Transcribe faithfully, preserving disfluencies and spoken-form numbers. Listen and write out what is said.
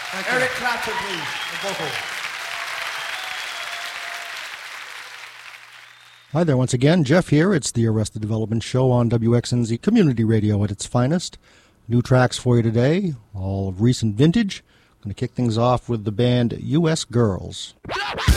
Eric Clapton, please, the vocal. Hi there once again, Jeff here. It's the Arrested Development Show on W X N Z Community Radio at its finest. New tracks for you today, all recent vintage. I'm going to kick things off with the band U S Girls. Girls.